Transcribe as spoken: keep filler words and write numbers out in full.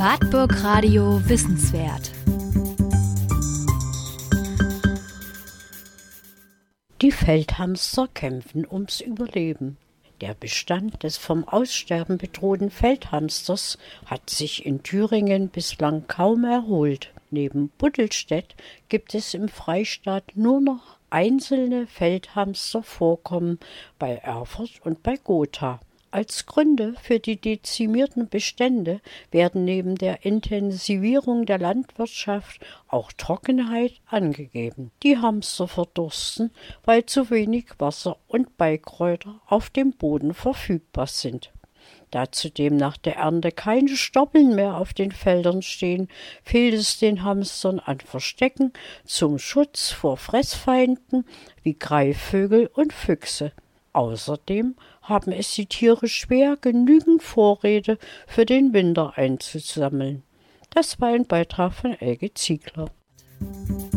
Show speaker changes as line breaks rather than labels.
Wartburg Radio Wissenswert.
Die Feldhamster kämpfen ums Überleben. Der Bestand des vom Aussterben bedrohten Feldhamsters hat sich in Thüringen bislang kaum erholt. Neben Buttelstedt gibt es im Freistaat nur noch einzelne Feldhamstervorkommen bei Erfurt und bei Gotha. Als Gründe für die dezimierten Bestände werden neben der Intensivierung der Landwirtschaft auch Trockenheit angegeben. Die Hamster verdursten, weil zu wenig Wasser und Beikräuter auf dem Boden verfügbar sind. Da zudem nach der Ernte keine Stoppeln mehr auf den Feldern stehen, fehlt es den Hamstern an Verstecken zum Schutz vor Fressfeinden wie Greifvögel und Füchse. Außerdem haben es die Tiere schwer, genügend Vorräte für den Winter einzusammeln. Das war ein Beitrag von Elke Ziegler.